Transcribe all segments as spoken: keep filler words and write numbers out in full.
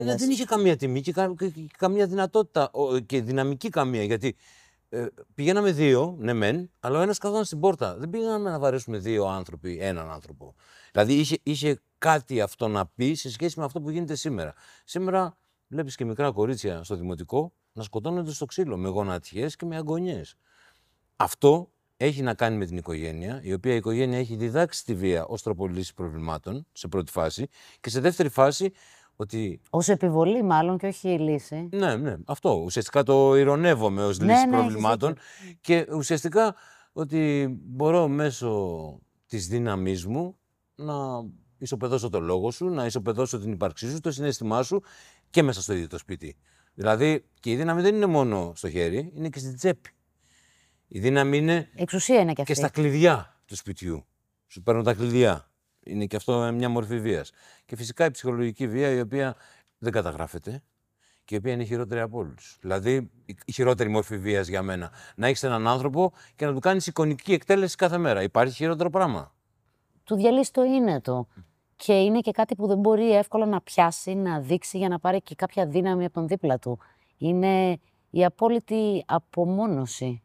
Ε, δεν είχε καμία τιμή και, κα, και, και καμία δυνατότητα ο, και δυναμική καμία. Γιατί ε, πηγαίναμε δύο, ναι μεν, αλλά ο ένας καθόταν στην πόρτα. Δεν πήγαμε να βαρέσουμε δύο άνθρωποι, έναν άνθρωπο. Δηλαδή είχε, είχε κάτι αυτό να πει σε σχέση με αυτό που γίνεται σήμερα. Σήμερα βλέπεις και μικρά κορίτσια στο δημοτικό να σκοτώνονται στο ξύλο με γονατιές και με αγωνιές. Αυτό έχει να κάνει με την οικογένεια, η οποία η οικογένεια έχει διδάξει τη βία ως τρόπο λύσης προβλημάτων σε πρώτη φάση και σε δεύτερη φάση ότι... Ως επιβολή μάλλον και όχι η λύση. Ναι, ναι, αυτό. Ουσιαστικά το ειρωνεύομαι ως λύση ναι, προβλημάτων και ουσιαστικά ότι μπορώ μέσω της δύναμής μου να ισοπεδώσω το λόγο σου, να ισοπεδώσω την ύπαρξή σου, το συναίσθημά σου και μέσα στο ίδιο το σπίτι. Δηλαδή και η δύναμη δεν είναι μόνο στο χέρι, είναι και στην τσέπη. Η δύναμη είναι, εξουσία είναι και, αυτή. Και στα κλειδιά του σπιτιού. Σου παίρνουν τα κλειδιά. Είναι και αυτό μια μορφή βίας. Και φυσικά η ψυχολογική βία, η οποία δεν καταγράφεται και η οποία είναι η χειρότερη από όλους. Δηλαδή, η χειρότερη μορφή βίας για μένα. Να έχεις έναν άνθρωπο και να του κάνεις εικονική εκτέλεση κάθε μέρα. Υπάρχει χειρότερο πράγμα. Του διαλύσει το είναι το. Και είναι και κάτι που δεν μπορεί εύκολα να πιάσει, να δείξει για να πάρει και κάποια δύναμη από τον δίπλα του. Είναι η απόλυτη απομόνωση.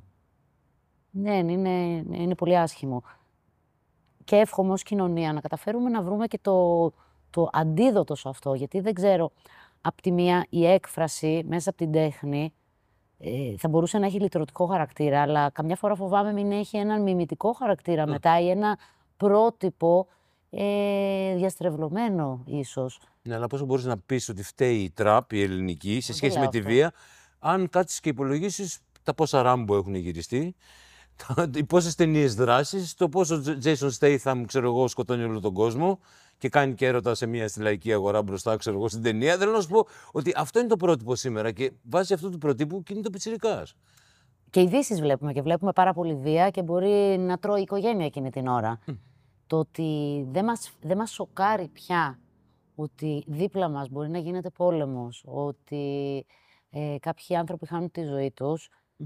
Ναι, είναι, είναι πολύ άσχημο. Και εύχομαι ως κοινωνία να καταφέρουμε να βρούμε και το, το αντίδοτο σε αυτό. Γιατί δεν ξέρω, απ' τη μία η έκφραση μέσα από την τέχνη ε, θα μπορούσε να έχει λυτρωτικό χαρακτήρα, αλλά καμιά φορά φοβάμαι μην έχει έναν μιμητικό χαρακτήρα mm. μετά ή ένα πρότυπο ε, διαστρεβλωμένο ίσως. Ναι, αλλά πόσο μπορείς να πεις ότι φταίει η τραπ, η ελληνική, σε σχέση με αυτό. τη βία, αν κάτσεις και υπολογίσεις τα πόσα Ράμπο έχουν γυριστεί, οι πόσες ταινίες δράσης, το πόσο Jason Statham, ξέρω εγώ, σκοτώνει όλο τον κόσμο και κάνει και έρωτα σε μια στη λαϊκή αγορά μπροστά, ξέρω εγώ, στην ταινία. Θέλω να σου πω ότι αυτό είναι το πρότυπο σήμερα και βάσει αυτού του προτύπου κινείται ο πιτσιρικάς. Και ειδήσεις βλέπουμε και βλέπουμε πάρα πολύ βία και μπορεί να τρώει η οικογένεια εκείνη την ώρα. Mm. Το ότι δεν μας, δεν μας σοκάρει πια ότι δίπλα μας μπορεί να γίνεται πόλεμος, ότι ε, κάποιοι άνθρωποι χάνουν τη ζωή τους,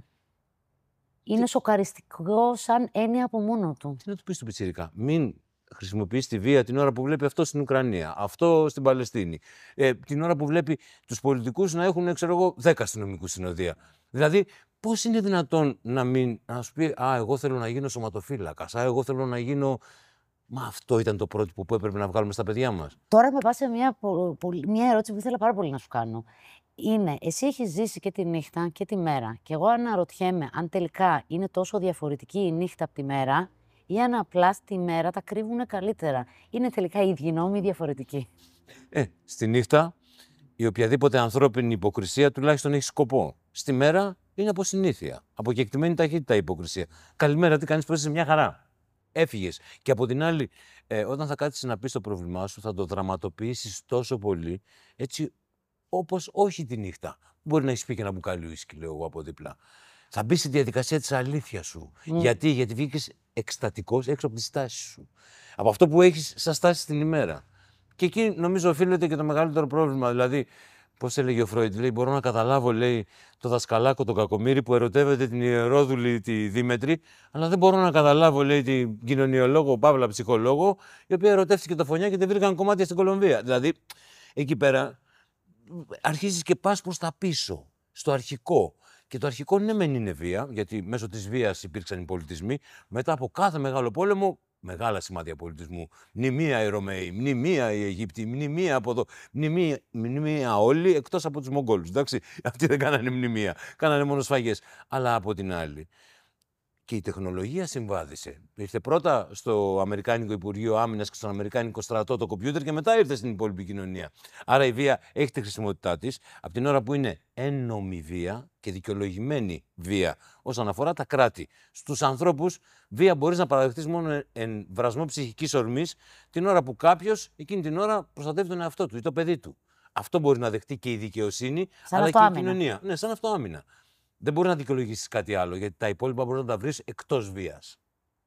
είναι τι... σοκαριστικό σαν έννοια από μόνο του. Τι να του πεις του πιτσιρικά, μην χρησιμοποιείς τη βία την ώρα που βλέπει αυτό στην Ουκρανία, αυτό στην Παλαιστίνη, ε, την ώρα που βλέπει τους πολιτικούς να έχουν, ξέρω εγώ, δέκα αστυνομικούς συνοδεία. Δηλαδή, πώς είναι δυνατόν να μην, να σου πει, α, εγώ θέλω να γίνω σωματοφύλακας, α, εγώ θέλω να γίνω... Μα αυτό ήταν το πρότυπο που έπρεπε να βγάλουμε στα παιδιά μας. Τώρα με πας σε μια, μια ερώτηση που ήθελα πάρα πολύ να σου κάνω. Είναι, εσύ έχεις ζήσει και τη νύχτα και τη μέρα. Και εγώ αναρωτιέμαι αν τελικά είναι τόσο διαφορετική η νύχτα από τη μέρα ή αν απλά στη μέρα τα κρύβουν καλύτερα. Είναι τελικά οι ίδιοι νόμοι διαφορετικοί. Ε, στη νύχτα η οποιαδήποτε ανθρώπινη υποκρισία τουλάχιστον έχει σκοπό. Στη μέρα είναι από συνήθεια. Από κεκτημένη ταχύτητα η υποκρισία. Καλημέρα, τι κάνεις, πρόσεχε, μια χαρά. Έφυγες. Και από την άλλη, ε, όταν θα κάτσεις να πεις το πρόβλημά σου, θα το δραματοποιήσεις τόσο πολύ, έτσι όπως όχι τη νύχτα. Μπορεί να έχεις πει και ένα μπουκάλι ουίσκι, λέω εγώ από δίπλα. Θα μπει στη διαδικασία της αλήθειας σου. Mm. Γιατί, γιατί βγήκες εκστατικός έξω από τη στάση σου. Από αυτό που έχεις σαν στάση την ημέρα. Και εκεί νομίζω οφείλεται και το μεγαλύτερο πρόβλημα. Δηλαδή, πώς έλεγε ο Φρόιντ, λέει, μπορώ να καταλάβω, λέει, το δασκαλάκο, τον Κακομοίρη που ερωτεύεται την ιερόδουλη τη Δήμετρη, αλλά δεν μπορώ να καταλάβω, λέει, την κοινωνιολόγο, παύλα ψυχολόγο, η οποία ερωτεύτηκε το Φωνιά και δεν βρήκαν κομμάτια στην Κολομβία. Δηλαδή, εκεί πέρα αρχίζεις και πας προς τα πίσω, στο αρχικό. Και το αρχικό ναι μεν είναι βία, γιατί μέσω της βίας υπήρξαν οι πολιτισμοί. Μετά από κάθε μεγάλο πόλεμο, μεγάλα σημάδια πολιτισμού. Μνημεία οι Ρωμαίοι, μνημεία οι Αιγύπτιοι, μνημεία από εδώ. Μνημεία, μνημεία όλοι εκτός από τους Μογγόλους. Εντάξει, αυτοί δεν κάνανε μνημεία. Κάνανε μόνο σφαγές. Αλλά από την άλλη. Και η τεχνολογία συμβάδισε. Ήρθε πρώτα στο Αμερικάνικο Υπουργείο Άμυνας και στον Αμερικάνικο στρατό το κομπιούτερ και μετά ήρθε στην υπόλοιπη κοινωνία. Άρα η βία έχει τη χρησιμότητά της από την ώρα που είναι ένομη βία και δικαιολογημένη βία όσον αφορά τα κράτη. Στους ανθρώπους, βία μπορείς να παραδεχτείς μόνο εν βρασμό ψυχικής ορμής την ώρα που κάποιος εκείνη την ώρα προστατεύει τον εαυτό του ή το παιδί του. Αυτό μπορεί να δεχτεί και η δικαιοσύνη, σαν αλλά αυτοάμυνα. και η κοινωνία. Ναι, σαν αυτοάμυνα. Δεν μπορεί να δικαιολογήσεις κάτι άλλο, γιατί τα υπόλοιπα μπορεί να τα βρεις εκτός βίας.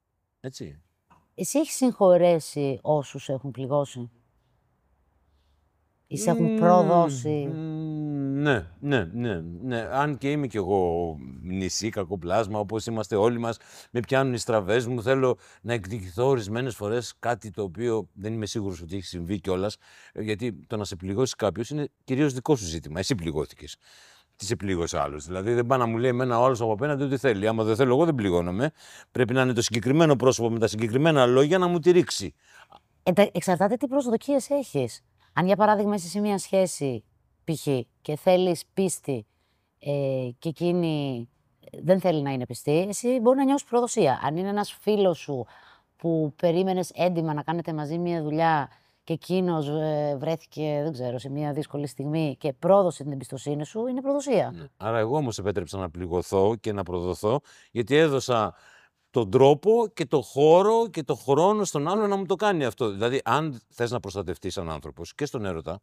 Έτσι. Εσύ έχεις συγχωρέσει όσους έχουν πληγώσει ή σε έχουν προδώσει? Mm, Ναι, ναι, ναι, ναι. Αν και είμαι κι εγώ νησί, κακό πλάσμα, όπως είμαστε όλοι μας, με πιάνουν οι στραβές μου. Θέλω να εκδικηθώ ορισμένες φορές κάτι το οποίο δεν είμαι σίγουρος ότι έχει συμβεί κιόλας. Γιατί το να σε πληγώσει κάποιος είναι κυρίως δικό σου ζήτημα. Εσύ πληγώθηκες. Τι σε πλήγωσε άλλος. Δηλαδή δεν πάει να μου λέει εμένα ο άλλος από απέναντι ό,τι θέλει. Άμα δεν θέλω εγώ, δεν πληγώνομαι. Πρέπει να είναι το συγκεκριμένο πρόσωπο με τα συγκεκριμένα λόγια να μου τη ρίξει. Ε, εξαρτάται τι προσδοκίες έχεις. Αν για παράδειγμα είσαι σε μια σχέση, π.χ. και θέλεις πίστη ε, και εκείνη δεν θέλει να είναι πιστή, εσύ μπορεί να νιώσεις προδοσία. Αν είναι ένας φίλος σου που περίμενες έντιμα να κάνετε μαζί μια δουλειά και εκείνος ε, βρέθηκε, δεν ξέρω, σε μια δύσκολη στιγμή και πρόδωσε την εμπιστοσύνη σου, είναι προδοσία. Ναι. Άρα εγώ όμως επέτρεψα να πληγωθώ και να προδοθώ, γιατί έδωσα τον τρόπο και το χώρο και το χρόνο στον άλλο να μου το κάνει αυτό. Δηλαδή, αν θες να προστατευτείς σαν άνθρωπος και στον έρωτα,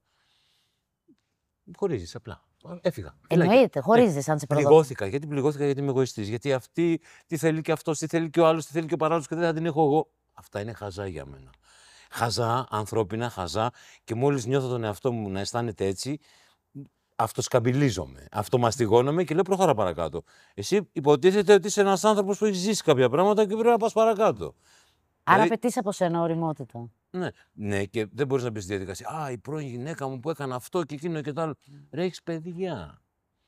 χωρίζεις απλά. Έφυγα. Εννοείται, χωρίζεις αν σε προδώσει. Πληγώθηκα. Γιατί πληγώθηκα, γιατί είμαι εγωιστής. Γιατί αυτή τι θέλει και αυτός, τι θέλει και ο άλλος, τι θέλει και ο παράλληλος και δεν θα την έχω εγώ. Αυτά είναι χαζά για μένα. Χαζά, ανθρώπινα, χαζά. Και μόλις νιώθω τον εαυτό μου να αισθάνεται έτσι, αυτοσκαμπιλίζομαι, αυτομαστιγώνομαι και λέω προχώρα παρακάτω. Εσύ υποτίθεται ότι είσαι ένας άνθρωπος που έχει ζήσει κάποια πράγματα και πρέπει να πας παρακάτω. Άρα Δηλαδή, απαιτείς από σένα ωριμότητα. ναι, ναι, και δεν μπορείς να μπεις στη διαδικασία. Α, η πρώην γυναίκα μου που έκανε αυτό και εκείνο και το άλλο. Ρε, έχεις παιδιά.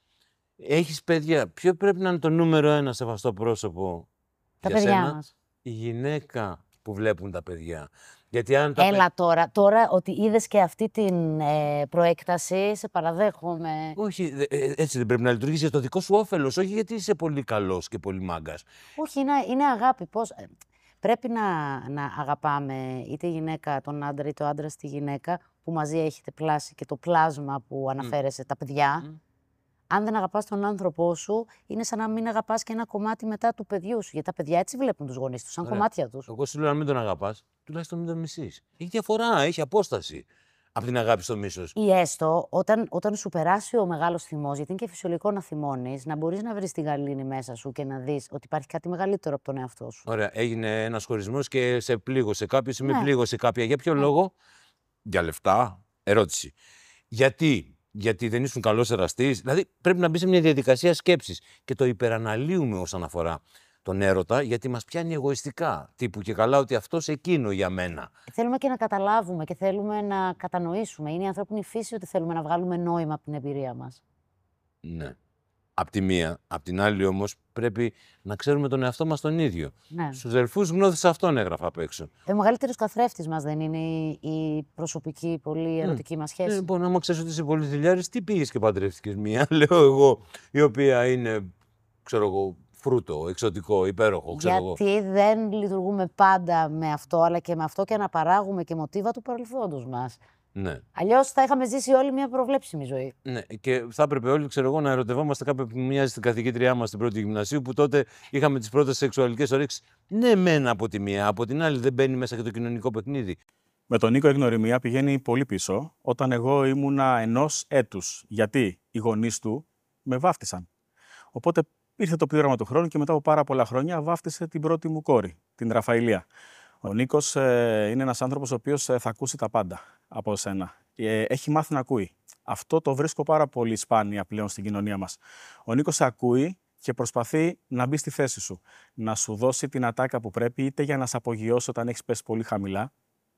Έχεις παιδιά. Ποιο πρέπει να είναι το νούμερο ένα σεβαστό πρόσωπο Τα για παιδιά σένα? μας. Η γυναίκα που βλέπουν τα παιδιά. Γιατί αν τα Έλα τώρα, τώρα ότι είδες και αυτή την ε, προέκταση, σε παραδέχομαι. Όχι, δε- ε, έτσι δεν πρέπει να λειτουργήσει για το δικό σου όφελος, όχι γιατί είσαι πολύ καλός και πολύ μάγκας. Όχι, είναι, είναι αγάπη. Πώς... ε, Πρέπει να, να αγαπάμε είτε η γυναίκα τον άντρα είτε ο άντρας τη γυναίκα που μαζί έχετε πλάσει και το πλάσμα που αναφέρεσαι, τα παιδιά. Μμ. Αν δεν αγαπάς τον άνθρωπό σου, είναι σαν να μην αγαπάς και ένα κομμάτι μετά του παιδιού σου. Γιατί τα παιδιά έτσι βλέπουν τους γονείς τους, σαν Ωραία. κομμάτια τους. Εγώ σου λέω να μην τον αγαπάς, τουλάχιστον μην τον μισείς. Έχει διαφορά, έχει απόσταση από την αγάπη στο μίσος. Ή έστω, όταν, όταν σου περάσει ο μεγάλος θυμός, γιατί είναι και φυσιολογικό να θυμώνεις, να μπορείς να βρεις τη γαλήνη μέσα σου και να δεις ότι υπάρχει κάτι μεγαλύτερο από τον εαυτό σου. Ωραία, έγινε ένας χωρισμός και σε πλήγωσε κάποιος ή με Ναι. πλήγωσε κάποια. Για ποιο λόγο? Για λεφτά. Ερώτηση. Γιατί? Γιατί δεν ήσουν καλός εραστής. Δηλαδή πρέπει να μπει σε μια διαδικασία σκέψης και το υπεραναλύουμε όσον αφορά τον έρωτα, γιατί μας πιάνει εγωιστικά. Τύπου και καλά ότι αυτός εκείνο για μένα. Θέλουμε και να καταλάβουμε και θέλουμε να κατανοήσουμε. Είναι η ανθρώπινη φύση ότι θέλουμε να βγάλουμε νόημα από την εμπειρία μας. Ναι. Απ' τη μία. Απ' την άλλη όμως πρέπει να ξέρουμε τον εαυτό μας τον ίδιο. Ναι. Στους δελφούς γνώθεις αυτόν έγραφα απ' έξω. Ο μεγαλύτερος καθρέφτης μας δεν είναι η, η προσωπική, πολύ ερωτική μας Ε, σχέση. λοιπόν, άμα ξέρεις ότι είσαι πολύ θηλιάρης, τι πήγες και παντρεύτηκες μία, λέω εγώ, η οποία είναι, ξέρω εγώ, φρούτο, εξωτικό, υπέροχο, ξέρω εγώ. Γιατί δεν λειτουργούμε πάντα με αυτό, αλλά και με αυτό και αναπαράγουμε και μοτίβα του παρελθόντος μας. Ναι. Αλλιώς θα είχαμε ζήσει όλοι μια προβλέψιμη ζωή. Ναι, και θα έπρεπε όλοι, ξέρω εγώ, να ερωτευόμαστε κάποια που μοιάζει στην καθηγήτριά μας στην πρώτη γυμνασίου, που τότε είχαμε τις πρώτες σεξουαλικές ορέξεις. Ναι, μεν από τη μία, από την άλλη δεν μπαίνει μέσα και το κοινωνικό παιχνίδι. Με τον Νίκο η γνωριμία πηγαίνει πολύ πίσω, όταν εγώ ήμουνα ενός έτους. Γιατί οι γονείς του με βάφτισαν. Οπότε ήρθε το πλήρωμα του χρόνου και μετά από πάρα πολλά χρόνια βάφτισε την πρώτη μου κόρη, την Ραφαηλία. Ο Νίκος ε, είναι ένας άνθρωπος ο οποίος ε, θα ακούσει τα πάντα από σένα. Ε, έχει μάθει να ακούει. Αυτό το βρίσκω πάρα πολύ σπάνια πλέον στην κοινωνία μας. Ο Νίκος σε ακούει και προσπαθεί να μπει στη θέση σου. Να σου δώσει την ατάκα που πρέπει, είτε για να σε απογειώσει όταν έχεις πέσει πολύ χαμηλά,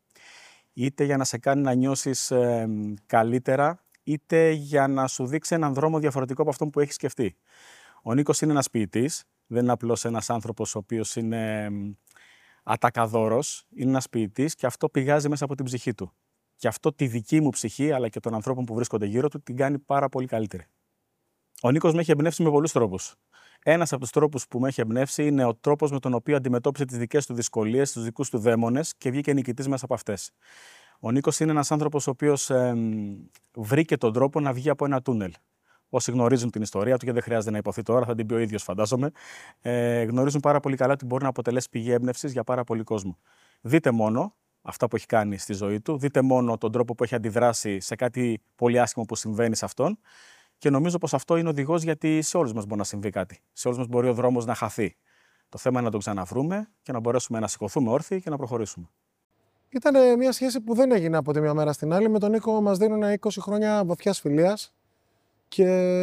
είτε για να σε κάνει να νιώσεις ε, καλύτερα, είτε για να σου δείξει έναν δρόμο διαφορετικό από αυτόν που έχεις σκεφτεί. Ο Νίκος είναι ένας ποιητής, δεν είναι απλώς ένας άνθρωπος ο οποίος είναι ε, ατακαδόρος, είναι ένας ποιητής και αυτό πηγάζει μέσα από την ψυχή του. Και αυτό τη δική μου ψυχή, αλλά και των ανθρώπων που βρίσκονται γύρω του, την κάνει πάρα πολύ καλύτερη. Ο Νίκος με έχει εμπνεύσει με πολλούς τρόπους. Ένας από τους τρόπους που με έχει εμπνεύσει είναι ο τρόπος με τον οποίο αντιμετώπισε τις δικές του δυσκολίες, τους δικούς του δαίμονες και βγήκε νικητής μέσα από αυτές. Ο Νίκος είναι ένας άνθρωπος ο οποίος ε, βρήκε τον τρόπο να βγει από ένα τούνελ. Όσοι γνωρίζουν την ιστορία του, και δεν χρειάζεται να υποθεί τώρα, θα την πει ο ίδιος, φαντάζομαι, ε, γνωρίζουν πάρα πολύ καλά ότι μπορεί να αποτελέσει πηγή έμπνευσης για πάρα πολύ κόσμο. Δείτε μόνο αυτά που έχει κάνει στη ζωή του, δείτε μόνο τον τρόπο που έχει αντιδράσει σε κάτι πολύ άσχημο που συμβαίνει σε αυτόν. Και νομίζω πως αυτό είναι οδηγός, γιατί σε όλους μας μπορεί να συμβεί κάτι. Σε όλους μας μπορεί ο δρόμος να χαθεί. Το θέμα είναι να τον ξαναβρούμε και να μπορέσουμε να σηκωθούμε όρθιοι και να προχωρήσουμε. Ήταν μια σχέση που δεν έγινε από τη μια μέρα στην άλλη. Με τον Νίκο μας δίνουν είκοσι χρόνια βαθιάς φιλίας. και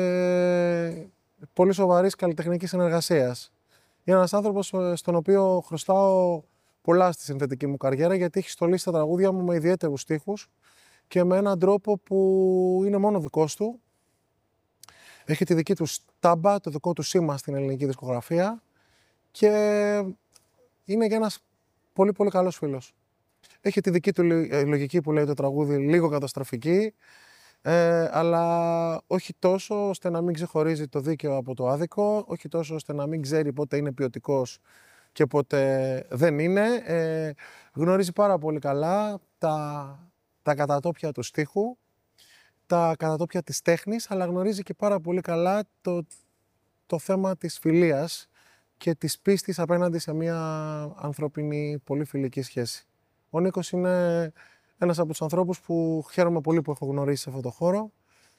πολύ σοβαρής καλλιτεχνικής συνεργασίας. Είναι ένας άνθρωπος στον οποίο χρωστάω πολλά στη συνθετική μου καριέρα, γιατί έχει στολίσει τα τραγούδια μου με ιδιαίτερους στίχους και με έναν τρόπο που είναι μόνο δικός του. Έχει τη δική του στάμπα, το δικό του σήμα στην ελληνική δισκογραφία και είναι και ένας πολύ πολύ καλός φίλος. Έχει τη δική του λογική που λέει το τραγούδι, λίγο καταστροφική, ε, αλλά όχι τόσο ώστε να μην ξεχωρίζει το δίκαιο από το άδικο, όχι τόσο ώστε να μην ξέρει πότε είναι ποιοτικός και πότε δεν είναι. Ε, γνωρίζει πάρα πολύ καλά τα, τα κατατόπια του στίχου, τα κατατόπια της τέχνης, αλλά γνωρίζει και πάρα πολύ καλά το, το θέμα της φιλίας και της πίστης απέναντι σε μια ανθρώπινη πολύ φιλική σχέση. Ο Νίκος είναι ένας από τους ανθρώπους που χαίρομαι πολύ που έχω γνωρίσει σε αυτό το χώρο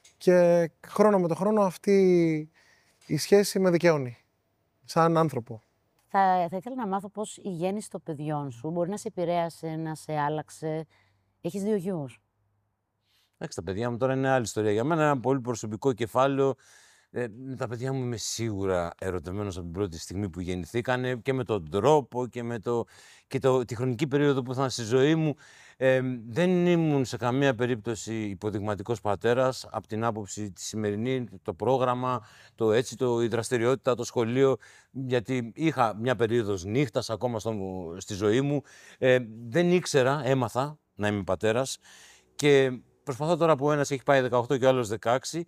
και χρόνο με το χρόνο αυτή η σχέση με δικαιώνει, σαν άνθρωπο. Θα, θα ήθελα να μάθω πώς η γέννηση των παιδιών σου μπορεί να σε επηρέασε, να σε άλλαξε. Έχεις δύο γιους. Εντάξει, τα παιδιά μου τώρα είναι άλλη ιστορία. Για μένα είναι ένα πολύ προσωπικό κεφάλαιο. Ε, με τα παιδιά μου είμαι σίγουρα ερωτευμένος από την πρώτη στιγμή που γεννηθήκανε και με τον τρόπο και με το, και το, τη χρονική περίοδο που ήρθαν στη ζωή μου. Ε, δεν ήμουν σε καμία περίπτωση υποδειγματικός πατέρας από την άποψη τη σημερινή, το πρόγραμμα, το έτσι, το, η δραστηριότητα, το σχολείο, γιατί είχα μια περίοδος νύχτας ακόμα στο, στη ζωή μου. Ε, δεν ήξερα, έμαθα να είμαι πατέρας και προσπαθώ τώρα που ο ένας έχει πάει δεκαοκτώ και ο άλλος δεκαέξι,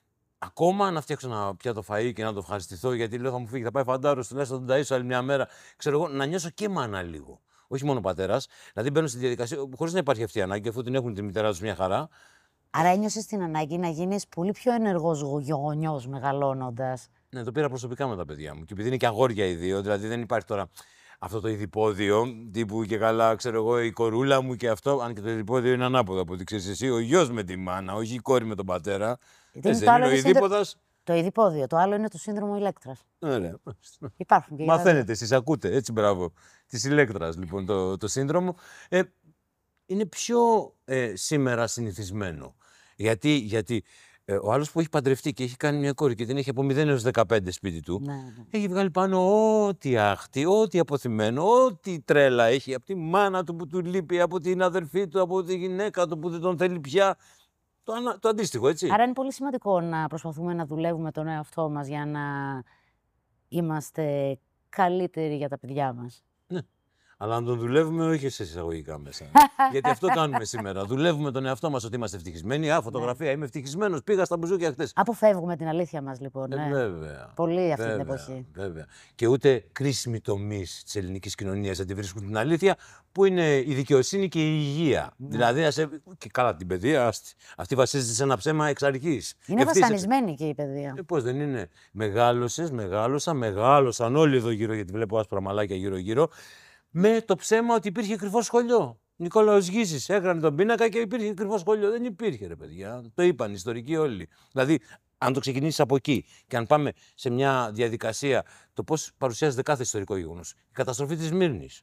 ακόμα να φτιάξω ένα πιάτο φαΐ και να το ευχαριστηθώ, γιατί λέω θα μου φύγει, θα πάει φαντάρος, τουλάχιστον τον ταΐσω άλλη μια μέρα. Ξέρω εγώ, να νιώσω και μάνα λίγο. Όχι μόνο πατέρας. Δηλαδή μπαίνω στη διαδικασία, χωρίς να υπάρχει αυτή η ανάγκη, αφού την έχουν τη μητέρα τους μια χαρά. Άρα ένιωσες την ανάγκη να γίνεις πολύ πιο ενεργός γονιός μεγαλώνοντας. Ναι, το πήρα προσωπικά με τα παιδιά μου. Και επειδή είναι και αγόρια οι δύο, δηλαδή δεν υπάρχει τώρα αυτό το ειδipόδιο, τύπου και καλά, ξέρω εγώ, η κορούλα μου και αυτό. Αν και το ειδipόδιο είναι ανάποδο από ό,τι ξέρεις εσύ, ο γιος με τη μάνα, όχι η κόρη με τον πατέρα. Είναι δεν είναι ο ειδίποδας. Το ειδipόδιο. Το άλλο είναι το σύνδρομο Ηλέκτρας. Ωραία. Υπάρχουν και μαθαίνετε, εσείς ακούτε, έτσι μπράβο. Της Ηλέκτρας, λοιπόν, το, το σύνδρομο. Ε, είναι πιο ε, σήμερα συνηθισμένο. Γιατί, γιατί ε, ο άλλος που έχει παντρευτεί και έχει κάνει μια κόρη και την έχει από μηδέν έως δεκαπέντε σπίτι του, ναι, ναι. έχει βγάλει πάνω ό,τι άχτη, ό,τι αποθυμένο, ό,τι τρέλα έχει από τη μάνα του που του λείπει, από την αδερφή του, από τη γυναίκα του που δεν τον θέλει πια. Το, ανα, το αντίστοιχο, έτσι. Άρα είναι πολύ σημαντικό να προσπαθούμε να δουλεύουμε τον εαυτό μας για να είμαστε καλύτεροι για τα παιδιά μας. Ναι. Αλλά αν τον δουλεύουμε, όχι σε εισαγωγικά μέσα. Γιατί αυτό κάνουμε σήμερα. Δουλεύουμε τον εαυτό μας ότι είμαστε ευτυχισμένοι. Α, φωτογραφία, ναι. Είμαι ευτυχισμένος. Πήγα στα μπουζούκια χτες. Αποφεύγουμε την αλήθεια μας, λοιπόν. Ναι. Ε, βέβαια. Πολύ αυτή βέβαια, την εποχή. Βέβαια. Και ούτε κρίσιμοι τομείς της ελληνικής κοινωνίας δεν τη βρίσκουν την αλήθεια, που είναι η δικαιοσύνη και η υγεία. Ναι. Δηλαδή, ας, και καλά την παιδεία, αυτή βασίζεται σε ένα ψέμα εξ αρχής. Είναι Ευτής, βασανισμένη και η παιδεία. Ε, πώς δεν είναι. Μεγάλωσες, μεγάλωσα, μεγάλωσαν όλοι εδώ γύρω, γιατί βλέπω άσπρα μαλάκια γύρω-γύρω. Με το ψέμα ότι υπήρχε κρυφό σχολείο. Νικόλαος Γίζης έγρανε τον πίνακα και υπήρχε κρυφό σχολείο. Δεν υπήρχε, ρε παιδιά. Το είπαν οι ιστορικοί όλοι. Δηλαδή, αν το ξεκινήσεις από εκεί και αν πάμε σε μια διαδικασία το πώς παρουσιάζεται κάθε ιστορικό γεγονός. Η καταστροφή της Σμύρνης.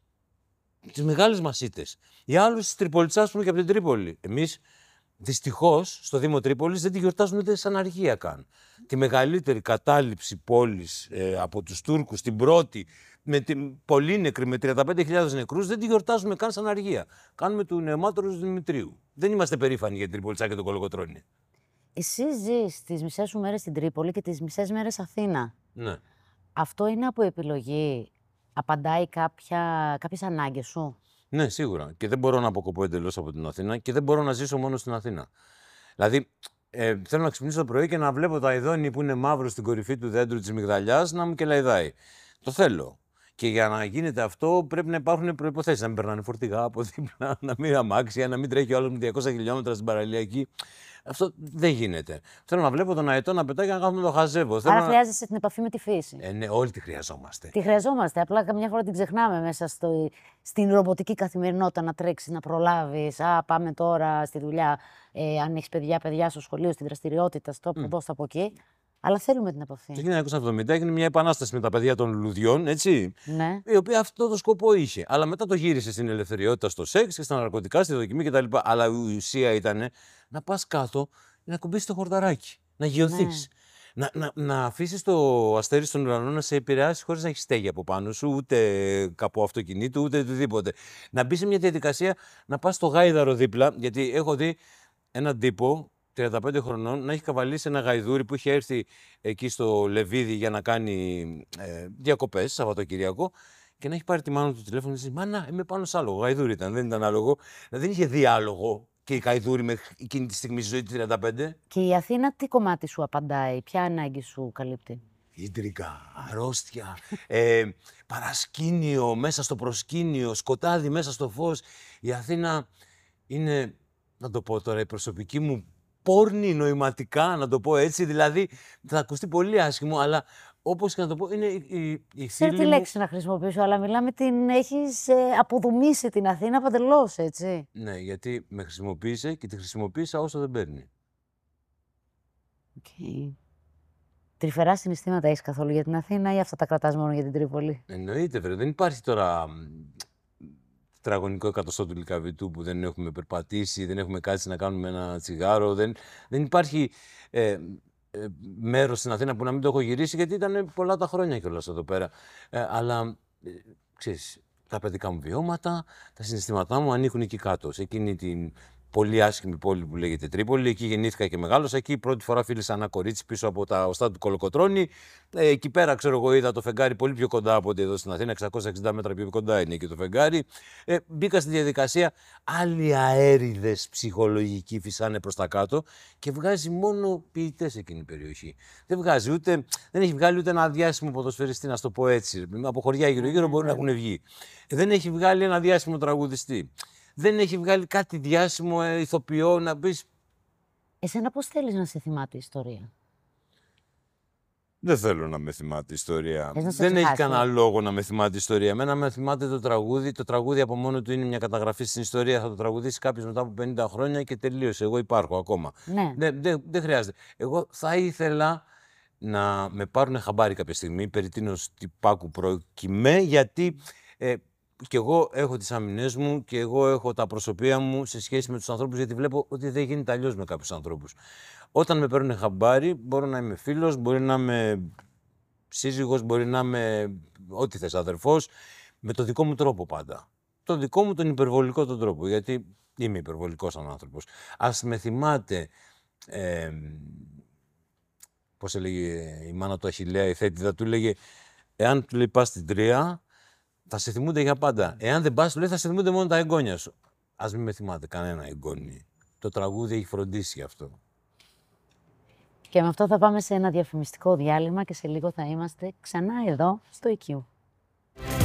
Τις μεγάλες μας ήττες. Οι άλλους της Τριπολιτσάς που είναι και από την Τρίπολη. Εμείς, δυστυχώς, στο Δήμο Τρίπολης δεν τη γιορτάζουμε ούτε σαν αργία καν. Τη μεγαλύτερη κατάληψη πόλης ε, από τους Τούρκους, την πρώτη, με την πολύ νεκρή, με τριάντα πέντε χιλιάδες νεκρούς, δεν τη γιορτάζουμε καν σαν αργία. Κάνουμε του νεομάτωρου του Δημητρίου. Δεν είμαστε περήφανοι για την Τριπολιτσά και τον Κολοκοτρώνη. Εσύ ζεις τις μισές σου μέρες στην Τρίπολη και τις μισές μέρες Αθήνα. Ναι. Αυτό είναι από επιλογή. Απαντάει κάποια, κάποιες ανάγκες σου. Ναι, σίγουρα. Και δεν μπορώ να αποκοπώ εντελώς από την Αθήνα και δεν μπορώ να ζήσω μόνο στην Αθήνα. Δηλαδή, ε, θέλω να ξυπνήσω το πρωί και να βλέπω το αηδόνι που είναι μαύρο στην κορυφή του δέντρου της μυγδαλιάς να μου κελαϊδάει. Το θέλω. Και για να γίνεται αυτό πρέπει να υπάρχουν προϋποθέσεις. Να μην περνάνε φορτηγά από δίπλα, να μην αμάξια, να μην τρέχει ο άλλος με διακόσια χιλιόμετρα στην παραλιακή. Αυτό δεν γίνεται. Θέλω να βλέπω τον αετό να πετάει και να κάθομαι το χαζεύω. Άρα Θέλω χρειάζεσαι την επαφή με τη φύση. Ε, ναι, όλοι τη χρειαζόμαστε. Τη χρειαζόμαστε. Απλά καμιά φορά την ξεχνάμε μέσα στο, στην ρομποτική καθημερινότητα να τρέξεις, να προλάβεις. Α, πάμε τώρα στη δουλειά. Ε, αν έχεις παιδιά, παιδιά στο σχολείο, στην δραστηριότητα, στο από εδώ, στο από εκεί. Αλλά θέλουμε την επαφή. Το χίλια εννιακόσια εβδομήντα έγινε μια επανάσταση με τα παιδιά των λουλουδιών, έτσι. Ναι. Η οποία αυτό το σκοπό είχε. Αλλά μετά το γύρισε στην ελευθεριότητα, στο σεξ και στα ναρκωτικά, στη δοκιμή κτλ. Αλλά η ουσία ήταν να πας κάτω, να κουμπίσεις το χορταράκι. να γιωθείς. Να, να, να αφήσεις το αστέρι στον ουρανό να σε επηρεάσει χωρίς να έχεις στέγη από πάνω σου, ούτε καπό αυτοκινήτου, ούτε οτιδήποτε. Να μπει σε μια διαδικασία να πας στο γάιδαρο δίπλα, γιατί έχω δει έναν τύπο τριάντα πέντε χρονών να έχει καβαλήσει ένα γαϊδούρι που είχε έρθει εκεί στο Λεβίδι για να κάνει ε, διακοπές Σαββατοκυριακό και να έχει πάρει τη μάνα του τηλέφωνο και να λέει: Μάνα, είμαι πάνω σ' άλογο. Γαϊδούρι ήταν, δεν ήταν άλογο. Δηλαδή δεν είχε διάλογο και η γαϊδούρι μέχρι εκείνη τη στιγμή στη ζωή του τριάντα πέντε. Και η Αθήνα τι κομμάτι σου απαντάει, ποια ανάγκη σου καλύπτει? Ίντρικα, αρρώστια, ε, παρασκήνιο μέσα στο προσκήνιο, σκοτάδι μέσα στο φως. Η Αθήνα είναι, να το πω τώρα, η προσωπική μου πόρνη νοηματικά, να το πω έτσι. Δηλαδή, θα ακουστεί πολύ άσχημο, αλλά όπως και να το πω, είναι η, η, η Ξέρω φίλη τι μου... λέξη να χρησιμοποιήσω, αλλά μιλάμε την έχεις ε, αποδομήσει την Αθήνα παντελώς, έτσι. Ναι, γιατί με χρησιμοποίησε και τη χρησιμοποίησα όσο δεν παίρνει. Okay. Τρυφερά συναισθήματα έχεις καθόλου για την Αθήνα ή αυτά τα κρατάς μόνο για την Τρίπολη? Εννοείται, βέβαια. Δεν υπάρχει τώρα τετραγωνικό εκατοστό του Λυκαβητού που δεν έχουμε περπατήσει, δεν έχουμε κάτσει να κάνουμε ένα τσιγάρο. Δεν, δεν υπάρχει ε, ε, μέρος στην Αθήνα που να μην το έχω γυρίσει, γιατί ήταν πολλά τα χρόνια κιόλας εδώ πέρα. Ε, αλλά, ε, ξέρεις, τα παιδικά μου βιώματα, τα συναισθήματά μου ανήκουν εκεί κάτω, σε εκείνη την πολύ άσχημη πόλη που λέγεται Τρίπολη. Εκεί γεννήθηκα και μεγάλωσα. Εκεί πρώτη φορά φίλησα ένα κορίτσι πίσω από τα οστά του Κολοκοτρώνη. Ε, εκεί πέρα, ξέρω εγώ, είδα το φεγγάρι πολύ πιο κοντά από ότι εδώ στην Αθήνα. εξακόσια εξήντα μέτρα πιο κοντά είναι εκεί το φεγγάρι. Ε, μπήκα στη διαδικασία. Άλλοι αέριδες ψυχολογικοί φυσάνε προς τα κάτω και βγάζει μόνο ποιητές εκείνη η περιοχή. Δεν βγάζει ούτε, δεν έχει βγάλει ούτε ένα διάσημο ποδοσφαιριστή, να το πω έτσι. Από χωριά γύρω-γύρω μπορεί να έχουν βγει. Ε, δεν έχει βγάλει ένα διάσημο τραγουδιστή. Δεν έχει βγάλει κάτι διάσημο ε, ηθοποιό να πεις. Εσένα πώς θέλεις να σε θυμάται η ιστορία? Δεν θέλω να με θυμάται η ιστορία. Θες να σε Δεν έχει ξεχάσει? κανένα λόγο να με θυμάται η ιστορία. Εμένα με θυμάται το τραγούδι. Το τραγούδι από μόνο του είναι μια καταγραφή στην ιστορία. Θα το τραγουδήσει κάποιος μετά από πενήντα χρόνια και τελείωσε. Εγώ υπάρχω ακόμα. Ναι. Δεν, δεν, δεν χρειάζεται. Εγώ θα ήθελα να με πάρουν χαμπάρι κάποια στιγμή περί τίνος τυπάκου προκυμέ, γιατί ε, και εγώ έχω τις άμυνές μου και εγώ έχω τα προσωπία μου σε σχέση με τους ανθρώπους, γιατί βλέπω ότι δεν γίνεται αλλιώς με κάποιους ανθρώπους. Όταν με παίρνουν χαμπάρι, μπορώ να είμαι φίλος, μπορεί να είμαι σύζυγος, μπορεί να είμαι ό,τι θες, αδερφός, με το δικό μου τρόπο πάντα. Το δικό μου τον υπερβολικό τον τρόπο, γιατί είμαι υπερβολικός σαν άνθρωπος. Ας με θυμάται, ε, πώς έλεγε η μάνα του Αχιλλέα, η Θέτιδα, του έλεγε, εάν του λέει πας στην Τρία, θα σε θυμούνται για πάντα. Εάν δεν πας, του λέει, θα σε θυμούνται μόνο τα εγγόνια σου. Ας μην με θυμάται κανένα εγγόνι. Το τραγούδι έχει φροντίσει γι' αυτό. Και με αυτό θα πάμε σε ένα διαφημιστικό διάλειμμα και σε λίγο θα είμαστε ξανά εδώ στο ι κιου.